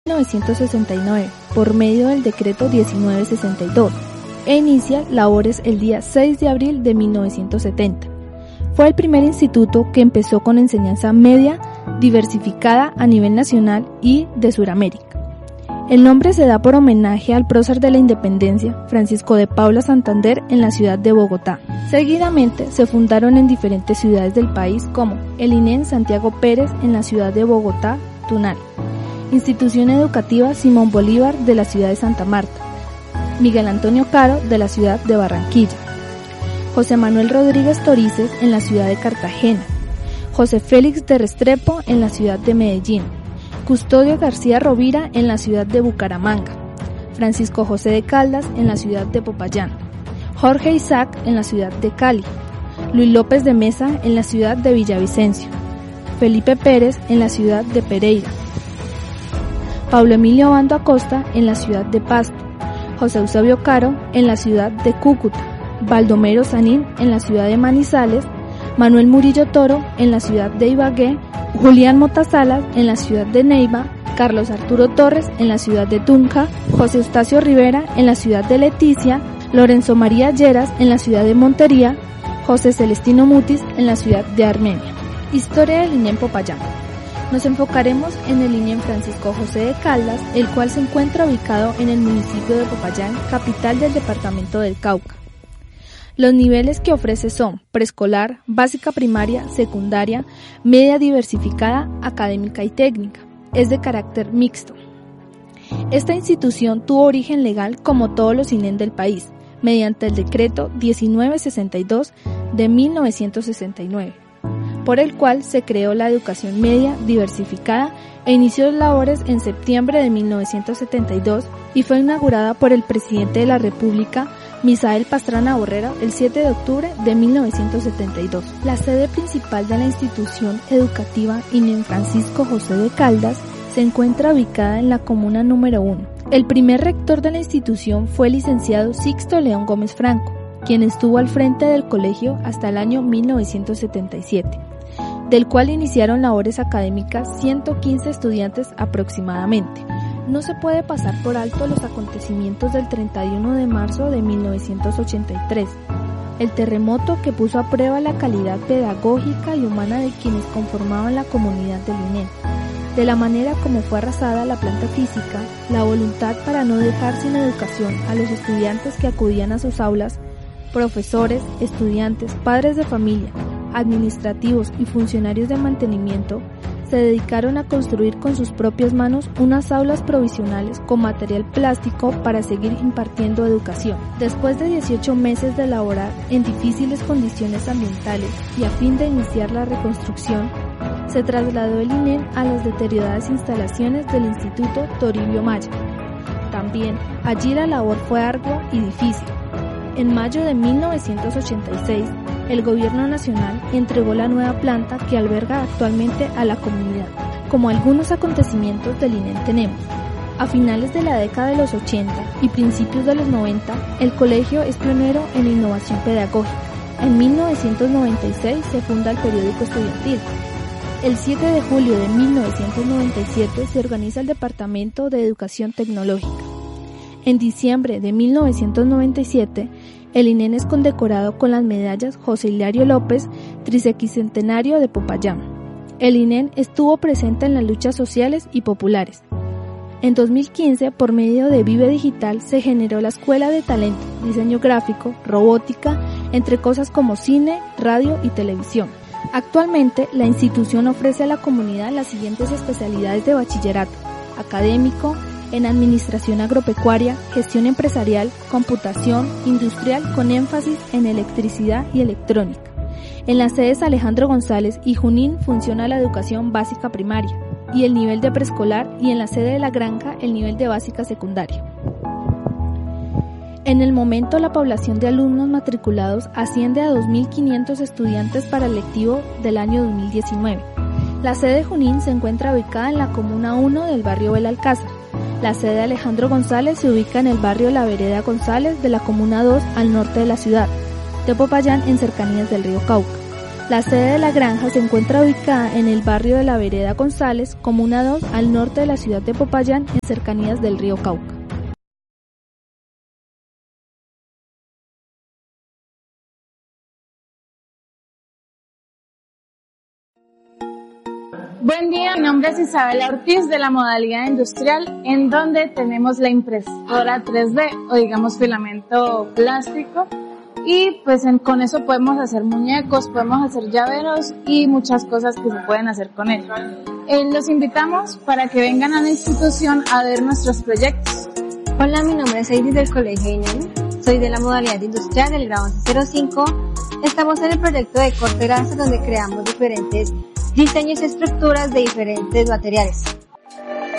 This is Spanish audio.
1969 por medio del decreto 1962 e inicia labores el día 6 de abril de 1970. Fue el primer instituto que empezó con enseñanza media diversificada a nivel nacional y de Sudamérica. El nombre se da por homenaje al prócer de la independencia, Francisco de Paula Santander, en la ciudad de Bogotá. Seguidamente se fundaron en diferentes ciudades del país como el INEN Santiago Pérez en la ciudad de Bogotá, Tunal, Institución Educativa Simón Bolívar de la ciudad de Santa Marta, Miguel Antonio Caro de la ciudad de Barranquilla, José Manuel Rodríguez Torices en la ciudad de Cartagena, José Félix de Restrepo en la ciudad de Medellín, Custodio García Rovira en la ciudad de Bucaramanga, Francisco José de Caldas en la ciudad de Popayán, Jorge Isaac en la ciudad de Cali, Luis López de Mesa en la ciudad de Villavicencio, Felipe Pérez en la ciudad de Pereira, Pablo Emilio Obando Acosta en la ciudad de Pasto, José Eusebio Caro en la ciudad de Cúcuta, Baldomero Sanín en la ciudad de Manizales, Manuel Murillo Toro en la ciudad de Ibagué, Julián Mota Salas en la ciudad de Neiva, Carlos Arturo Torres en la ciudad de Tunja, José Eustacio Rivera en la ciudad de Leticia, Lorenzo María Lleras en la ciudad de Montería, José Celestino Mutis en la ciudad de Armenia. Historia del INEN Popayán. Nos enfocaremos en el INEN Francisco José de Caldas, el cual se encuentra ubicado en el municipio de Popayán, capital del departamento del Cauca. Los niveles que ofrece son preescolar, básica primaria, secundaria, media diversificada, académica y técnica. Es de carácter mixto. Esta institución tuvo origen legal como todos los INEN del país, mediante el decreto 1962 de 1969, por el cual se creó la educación media diversificada e inició labores en septiembre de 1972 y fue inaugurada por el presidente de la República, Misael Pastrana Borrero, el 7 de octubre de 1972. La sede principal de la institución educativa INEN Francisco José de Caldas se encuentra ubicada en la comuna número 1. El primer rector de la institución fue el licenciado Sixto León Gómez Franco, quien estuvo al frente del colegio hasta el año 1977, del cual iniciaron labores académicas 115 estudiantes aproximadamente. No se puede pasar por alto los acontecimientos del 31 de marzo de 1983, el terremoto que puso a prueba la calidad pedagógica y humana de quienes conformaban la comunidad del INEN, de la manera como fue arrasada la planta física, la voluntad para no dejar sin educación a los estudiantes que acudían a sus aulas, profesores, estudiantes, padres de familia, administrativos y funcionarios de mantenimiento, se dedicaron a construir con sus propias manos unas aulas provisionales con material plástico para seguir impartiendo educación. Después de 18 meses de laborar en difíciles condiciones ambientales y a fin de iniciar la reconstrucción, se trasladó el INEN a las deterioradas instalaciones del Instituto Toribio Maya. También allí la labor fue ardua y difícil. En mayo de 1986, el Gobierno Nacional entregó la nueva planta que alberga actualmente a la comunidad. Como algunos acontecimientos del INEN tenemos: a finales de la década de los 80 y principios de los 90, el colegio es pionero en la innovación pedagógica. En 1996 se funda el periódico estudiantil. El 7 de julio de 1997 se organiza el Departamento de Educación Tecnológica. En diciembre de 1997, el INEN es condecorado con las medallas José Hilario López, Trisequicentenario de Popayán. El INEN estuvo presente en las luchas sociales y populares. En 2015, por medio de Vive Digital, se generó la Escuela de Talento, Diseño Gráfico, Robótica, entre cosas como cine, radio y televisión. Actualmente, la institución ofrece a la comunidad las siguientes especialidades de bachillerato: académico, en administración agropecuaria, gestión empresarial, computación, industrial con énfasis en electricidad y electrónica. En las sedes Alejandro González y Junín funciona la educación básica primaria y el nivel de preescolar, y en la sede de La Granja el nivel de básica secundaria. En el momento, la población de alumnos matriculados asciende a 2.500 estudiantes para el lectivo del año 2019. La sede de Junín se encuentra ubicada en la comuna 1 del barrio Belalcázar. La sede de Alejandro González se ubica en el barrio La Vereda González de la comuna 2 al norte de la ciudad de Popayán, en cercanías del río Cauca. La sede de la granja se encuentra ubicada en el barrio de la Vereda González, comuna 2, al norte de la ciudad de Popayán, en cercanías del río Cauca. Buen día, mi nombre es Isabela Ortiz de la modalidad industrial, en donde tenemos la impresora 3D o digamos filamento plástico, y pues con eso podemos hacer muñecos, podemos hacer llaveros y muchas cosas que se pueden hacer con él. Los invitamos para que vengan a la institución a ver nuestros proyectos. Hola, mi nombre es Heidi del Colegio INEM, soy de la modalidad industrial del grado 1105. Estamos en el proyecto de corte grasa donde creamos diferentes diseños y estructuras de diferentes materiales.